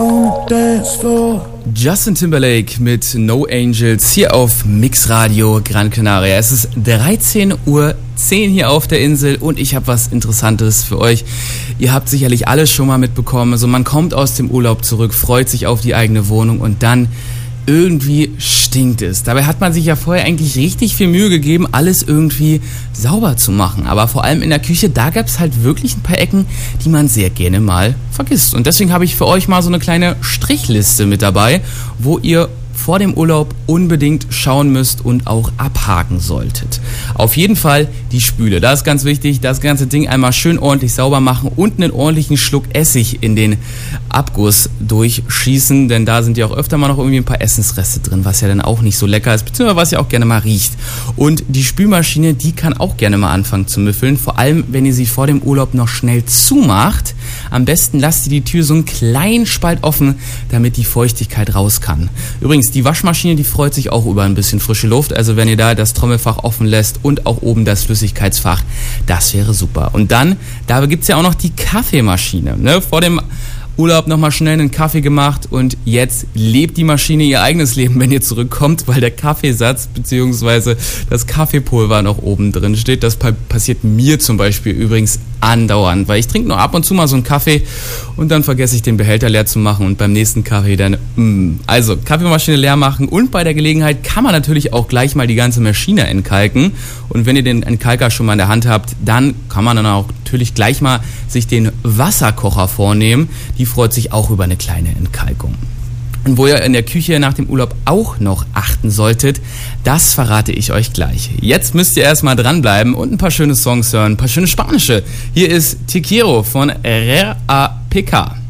Justin Timberlake mit No Angels hier auf Mix Radio Gran Canaria. Es ist 13:10 Uhr hier auf der Insel und ich habe was Interessantes für euch. Ihr habt sicherlich alles schon mal mitbekommen. Also man kommt aus dem Urlaub zurück, freut sich auf die eigene Wohnung und dann irgendwie stinkt es. Dabei hat man sich ja vorher eigentlich richtig viel Mühe gegeben, alles irgendwie sauber zu machen. Aber vor allem in der Küche, da gab es halt wirklich ein paar Ecken, die man sehr gerne mal vergisst. Und deswegen habe ich für euch mal so eine kleine Strichliste mit dabei, wo ihr vor dem Urlaub unbedingt schauen müsst und auch abhaken solltet. Auf jeden Fall die Spüle. Das ist ganz wichtig. Das ganze Ding einmal schön ordentlich sauber machen und einen ordentlichen Schluck Essig in den Abguss durchschießen, denn da sind ja auch öfter mal noch irgendwie ein paar Essensreste drin, was ja dann auch nicht so lecker ist, beziehungsweise was ja auch gerne mal riecht. Und die Spülmaschine, die kann auch gerne mal anfangen zu müffeln, vor allem wenn ihr sie vor dem Urlaub noch schnell zumacht. Am besten lasst ihr die Tür so einen kleinen Spalt offen, damit die Feuchtigkeit raus kann. Übrigens, die Waschmaschine, die freut sich auch über ein bisschen frische Luft. Also wenn ihr da das Trommelfach offen lässt und auch oben das Flüssigkeitsfach, das wäre super. Und dann, da gibt's ja auch noch die Kaffeemaschine. Ne? Vor dem Urlaub nochmal schnell einen Kaffee gemacht und jetzt lebt die Maschine ihr eigenes Leben, wenn ihr zurückkommt, weil der Kaffeesatz bzw. das Kaffeepulver noch oben drin steht. Das passiert mir zum Beispiel übrigens andauernd, weil ich trinke nur ab und zu mal so einen Kaffee und dann vergesse ich den Behälter leer zu machen und beim nächsten Kaffee dann, Also Kaffeemaschine leer machen und bei der Gelegenheit kann man natürlich auch gleich mal die ganze Maschine entkalken und wenn ihr den Entkalker schon mal in der Hand habt, dann kann man dann auch natürlich gleich mal sich den Wasserkocher vornehmen. Die freut sich auch über eine kleine Entkalkung. Und wo ihr in der Küche nach dem Urlaub auch noch achten solltet, das verrate ich euch gleich. Jetzt müsst ihr erstmal dranbleiben und ein paar schöne Songs hören, ein paar schöne spanische. Hier ist Te Quiero von RAPK.